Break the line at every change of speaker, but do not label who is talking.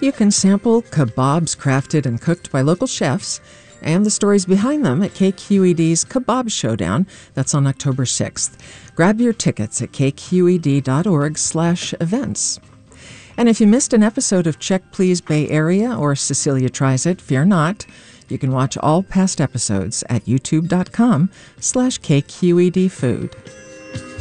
You can sample kebabs crafted and cooked by local chefs and the stories behind them at KQED's Kebab Showdown. That's on October 6th. Grab your tickets at kqed.org/events. And if you missed an episode of Check Please Bay Area or Cecilia Tries It, fear not. You can watch all past episodes at youtube.com/KQED Food.